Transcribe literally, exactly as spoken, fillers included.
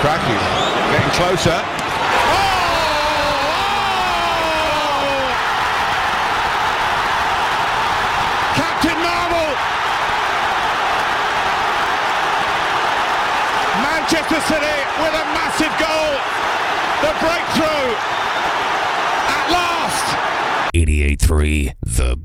Cracking. Getting closer. Oh! Captain Marvel! Manchester City with a massive goal. The breakthrough at last. eighty-eight point three The